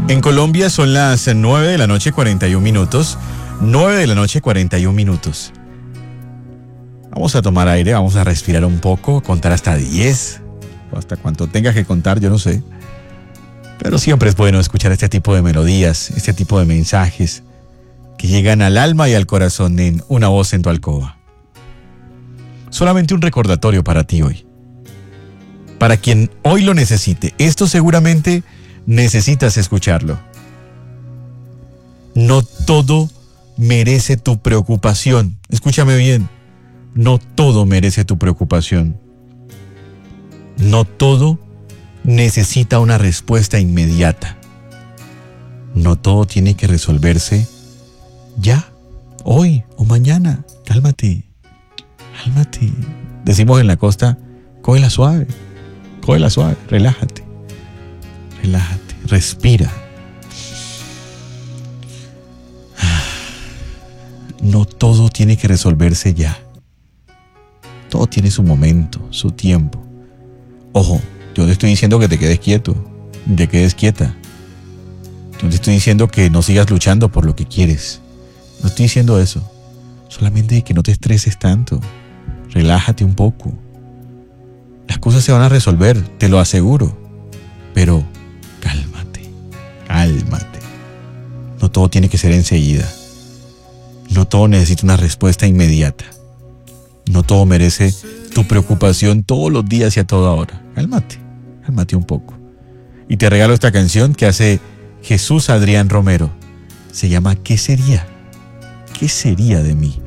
En Colombia son las 9 de la noche 41 minutos. 9 de la noche 41 minutos. Vamos a tomar aire, vamos a respirar un poco, contar hasta 10, o hasta cuánto tengas que contar, yo no sé. Pero siempre es bueno escuchar este tipo de melodías, este tipo de mensajes que llegan al alma y al corazón en Una Voz en tu Alcoba. Solamente un recordatorio para ti hoy. Para quien hoy lo necesite, esto seguramente necesitas escucharlo. No todo merece tu preocupación. Escúchame bien. No todo merece tu preocupación. No todo necesita una respuesta inmediata. No todo tiene que resolverse ya, hoy o mañana. Cálmate, cálmate. Decimos en la costa, cógela suave, relájate, relájate, respira. No todo tiene que resolverse ya. Todo tiene su momento, su tiempo. Ojo, yo te estoy diciendo que te quedes quieto, te quedes quieta. Yo te estoy diciendo que no sigas luchando por lo que quieres. No estoy diciendo eso. Solamente que no te estreses tanto. Relájate un poco. Las cosas se van a resolver, te lo aseguro. Pero cálmate, cálmate. No todo tiene que ser enseguida. No todo necesita una respuesta inmediata. No todo merece tu preocupación todos los días y a toda hora. Cálmate, cálmate un poco. Y te regalo esta canción que hace Jesús Adrián Romero. Se llama ¿Qué sería? ¿Qué sería de mí?